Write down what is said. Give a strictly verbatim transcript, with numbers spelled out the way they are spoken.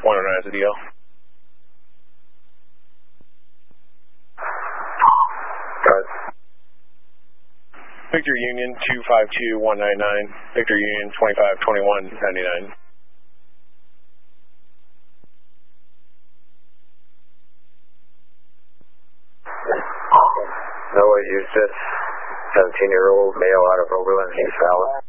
one oh nine is the deal. Good. Victor Union two five two one nine nine. Victor Union twenty-five twenty-one ninety-nine. Noah Eustace, seventeen-year-old male out of Oberlin, East Valley.